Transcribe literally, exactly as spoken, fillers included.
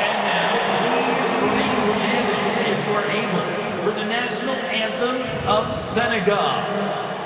And now, please remain standing if you are able for the national anthem of Senegal.